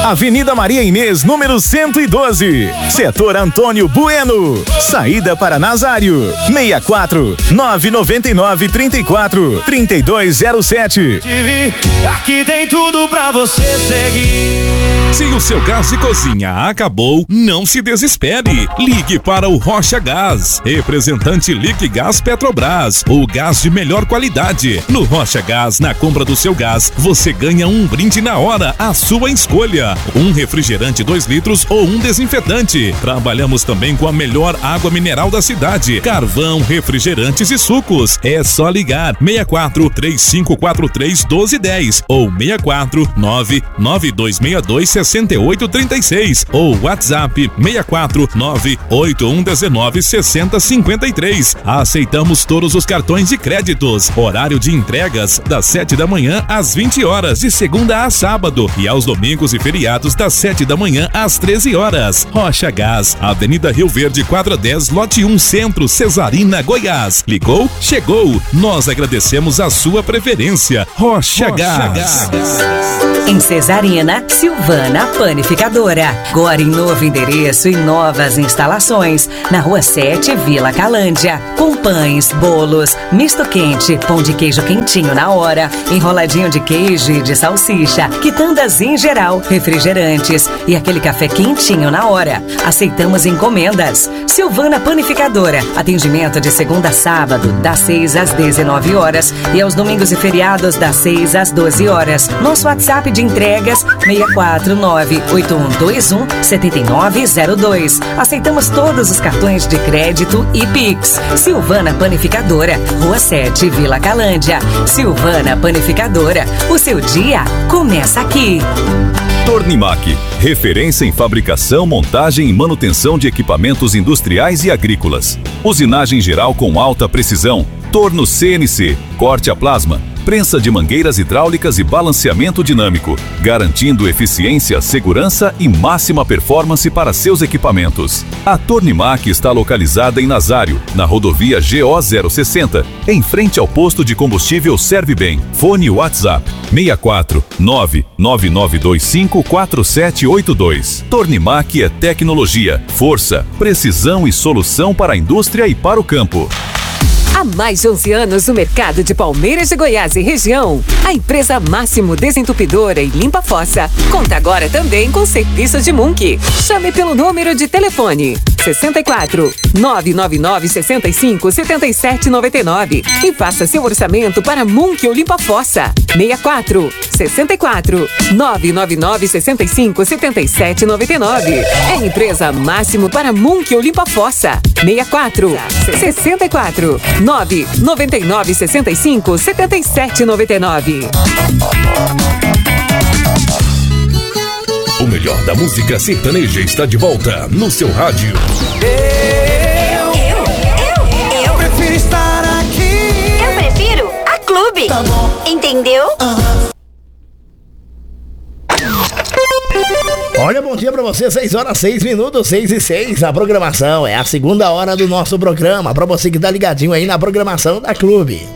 Avenida Maria Inês, número 112, Setor Antônio Bueno, saída para Nazário, 64 999 34 3207. Aqui tem tudo pra você seguir. Se o seu gás de cozinha acabou, não se desespere. Ligue para o Rocha Gás, representante Liquigás Petrobras, o gás de melhor qualidade. No Rocha Gás, na compra do seu gás, você ganha um brinde na hora, à sua escolha. Um refrigerante 2 litros ou um desinfetante. Trabalhamos também com a melhor água mineral da cidade, carvão, refrigerantes e sucos. É só ligar 64 3543 1210 ou 64 99262 6836 ou WhatsApp 64 98119 6053. Aceitamos todos os cartões de créditos. Horário de entregas das 7 da manhã às 20 horas, de segunda a sábado, e aos domingos e feriados das 7 da manhã às 13 horas. Rocha Gás, Avenida Rio Verde, quadra 10, lote 1, Centro, Cesarina, Goiás. Ligou? Chegou. Nós agradecemos a sua preferência. Rocha Gás. Em Cesarina, Silvana Panificadora. Agora em novo endereço e novas instalações. Na Rua 7, Vila Calândia. Com pães, bolos, misto quente, pão de queijo quentinho na hora, enroladinho de queijo e de salsicha, quitandas em geral, refrigerantes e aquele café quentinho na hora. Aceitamos encomendas. Silvana Panificadora. Atendimento de segunda a sábado, das 6 às 19 horas e aos domingos e feriados, das 6 às 12 horas. Nosso WhatsApp de entregas 649-8121-7902. Aceitamos todos os cartões de crédito e Pix. Silvana Panificadora, Rua 7, Vila Calândia. Silvana Panificadora, o seu dia começa aqui. Tornimac, referência em fabricação, montagem e manutenção de equipamentos industriais e agrícolas. Usinagem geral com alta precisão, torno CNC, corte a plasma, prensa de mangueiras hidráulicas e balanceamento dinâmico, garantindo eficiência, segurança e máxima performance para seus equipamentos. A Tornimac está localizada em Nazário, na rodovia GO 060, em frente ao posto de combustível Serve Bem. Fone WhatsApp 64 99925 4782. Tornimac é tecnologia, força, precisão e solução para a indústria e para o campo. Há mais de 11 anos no mercado de Palmeiras de Goiás e região, a empresa Máximo Desentupidora e Limpa Fossa conta agora também com serviço de Munk. Chame pelo número de telefone 64 999 65 77 99 e faça seu orçamento para Munk ou Limpa Fossa 64 64 999 65 77 99. É empresa Máximo para Munk ou Limpa Fossa 64 64 999 65 77 99. O melhor da música sertaneja está de volta no seu rádio. Eu prefiro estar aqui. Eu prefiro a Clube. Tá bom. Entendeu? Olha, bom dia pra você, 6 horas, 6 minutos, 6 e 6, a programação, é a segunda hora do nosso programa, pra você que tá ligadinho aí na programação da Clube.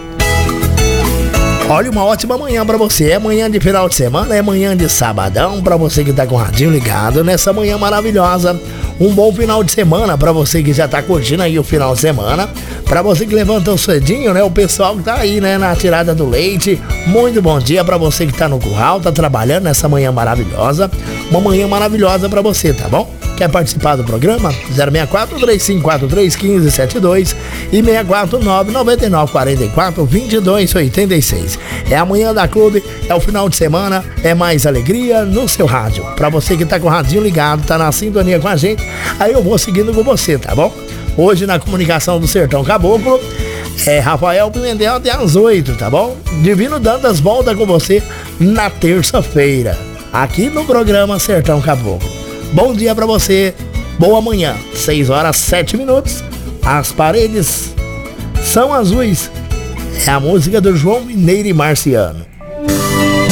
Olha, uma ótima manhã pra você, é manhã de final de semana, é manhã de sabadão, pra você que tá com o radinho ligado nessa manhã maravilhosa. Um bom final de semana pra você que já tá curtindo aí o final de semana. Pra você que levantou cedinho, né? O pessoal que tá aí, né? Na tirada do leite. Muito bom dia pra você que tá no curral, tá trabalhando nessa manhã maravilhosa. Uma manhã maravilhosa pra você, tá bom? Quer participar do programa? 064-3543-1572 e 649-9944-2286. É a manhã da Clube, é o final de semana, é mais alegria no seu rádio. Pra você que tá com o radinho ligado, tá na sintonia com a gente, aí eu vou seguindo com você, tá bom? Hoje na comunicação do Sertão Caboclo, é Rafael Pimentel até às 8, tá bom? Divino Dantas volta com você na terça-feira, aqui no programa Sertão Caboclo. Bom dia pra você, boa manhã, 6 horas 7 minutos, as paredes são azuis, é a música do João Mineiro e Marciano.